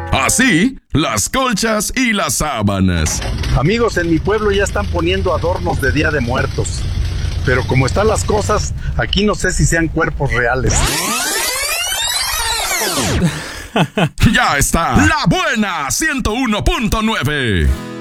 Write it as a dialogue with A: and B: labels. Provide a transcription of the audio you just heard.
A: Así, las colchas y las sábanas.
B: Amigos, en mi pueblo ya están poniendo adornos de Día de Muertos. Pero como están las cosas, aquí no sé si sean cuerpos reales.
A: Ya está. La buena 101.9.